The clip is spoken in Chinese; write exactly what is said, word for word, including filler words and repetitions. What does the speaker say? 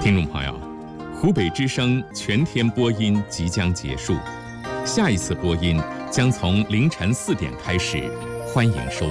听众朋友，湖北之声全天播音即将结束，下一次播音将从凌晨四点开始，欢迎收